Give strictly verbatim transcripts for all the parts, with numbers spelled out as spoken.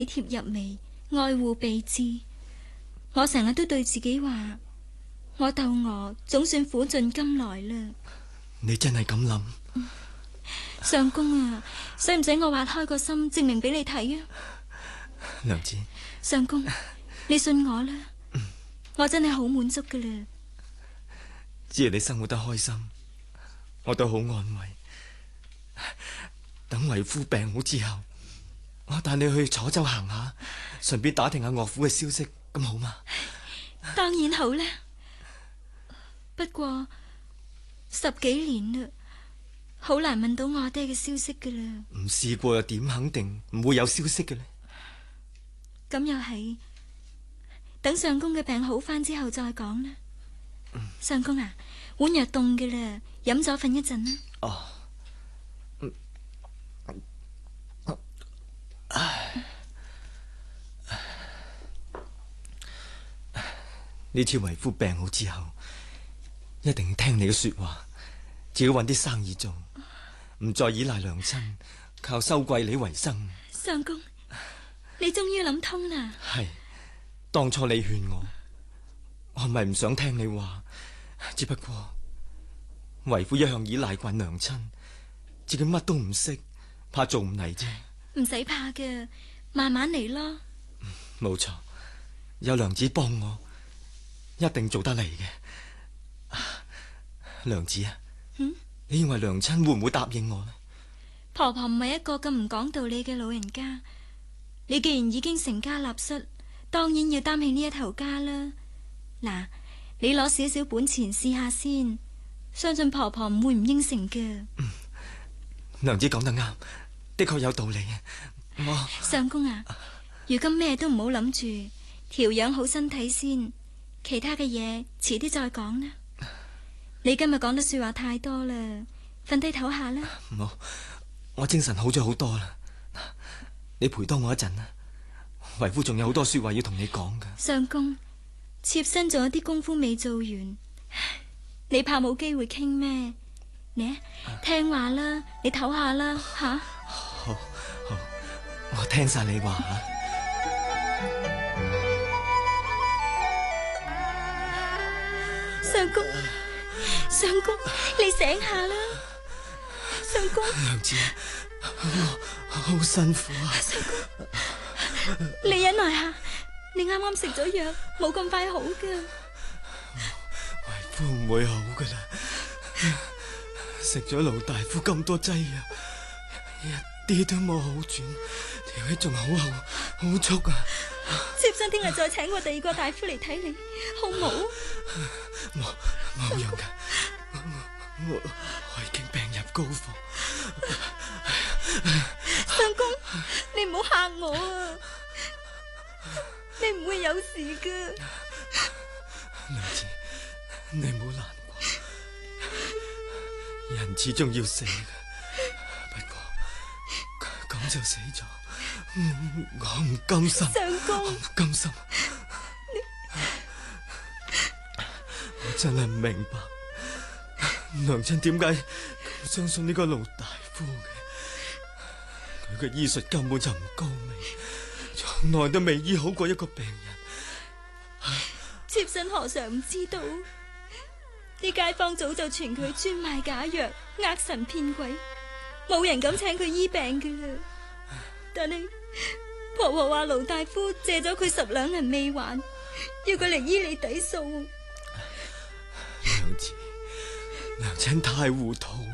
貼入微，愛護備至。我成日都對自己話，我竇娥總算苦盡甘來啦。 你真係咁諗？ 嗯、相公啊，使唔使我挖開個心證明俾你睇啊？ 娘子， 相公，你信我啦，嗯、我真係好滿足噶啦。 只要你生活得開心，我都好安慰。等為夫病好之後，我帶你去楚州行下，順便打聽下岳父嘅消息，咁好嗎？ 當然好啦。不過十幾年啦，好難問到我爹嘅消息噶啦。 唔試過又點肯定唔會有消息嘅呢？ 咁又係，等相公嘅病好翻之後再講啦。嗯、相公啊，碗藥凍嘅啦，飲咗瞓一陣啦。 哦。唉，呢次為夫病好之後，一定要聽你嘅說話，自己搵啲生意做，唔再依賴娘親，靠收貴利為生。 相公，你終於諗通啦。 係，當初你勸我，我咪唔想聽你話，只不過為夫一向依賴慣娘親，自己乜都唔識，怕做唔嚟啫。 唔使怕嘅，慢慢嚟咯。 冇錯，有娘子幫我，一定做得嚟嘅。啊，娘子啊， 嗯， 你認為娘親會唔會答應我呢？ 婆婆唔係一個咁唔講道理嘅老人家，你既然已經成家立室，當然要擔起呢一頭家啦。嗱，你攞少少本錢試下先，相信婆婆唔會唔應承嘅。 嗯，娘子講得啱。的確有道理啊！我相公啊，如今咩都唔好諗住，調養好身體先，其他嘅嘢遲啲再講啦。你今日講得說話太多啦，瞓低唞下啦。 唔好，我精神好咗好多啦。你陪多我一陣啦，為夫仲有好多說話要同你講噶。 相公，妾身仲有啲功夫未做完，你怕冇機會傾咩？你聽話啦，你唞下啦，吓。 好，好，我聽晒你話。 相公，相公，你醒下啦，相公。 娘子，我好辛苦啊。 相公，你忍耐下，你啱啱食咗藥，冇咁快好噶。 為夫唔會好噶啦，食咗盧大夫咁多劑藥，啲都冇好轉，條氣仲好厚好足啊！ 妾身聽日再請過第二個大夫嚟睇你，好冇？ 冇冇用噶，我我我已經病入膏肓。 相公，你唔好嚇我啊！你唔會有事噶。 娘子，你唔好難過，人始終要死噶。咁就死咗，我唔甘心。 相公， 我唔甘心。我真係唔明白，娘親點解咁相信呢個盧大夫嘅？佢嘅醫術根本就唔高明，從來都未醫好過一個病人。 妾身何嘗唔知道？啲街坊早就傳佢專賣假藥，呃神騙鬼。冇人敢請佢醫病嘅啦，但係婆婆話盧大夫借咗佢十兩銀未還，要佢嚟醫你抵數。 娘子，娘親太糊塗啦！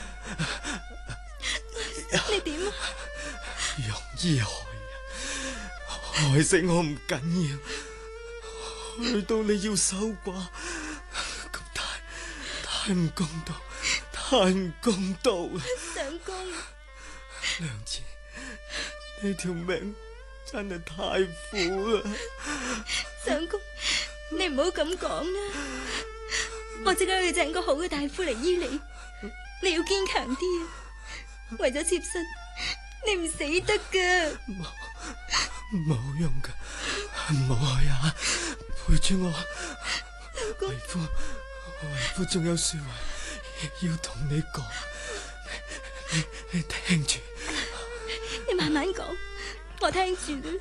你點啊？ 容易害人，害死我唔緊要，去到你要守寡，咁太太唔公道。太唔公道啦！ 相公， 娘子，你條命真係太苦啦！ 相公，你唔好咁講啦，我即刻去請個好嘅大夫嚟醫你，你要堅強啲啊！為咗妾身，你唔死得噶！ 冇冇用噶，唔好去啊！陪住我，為夫為夫仲有說話要同你講，你你聽住。 你慢慢講， 我聽住啦。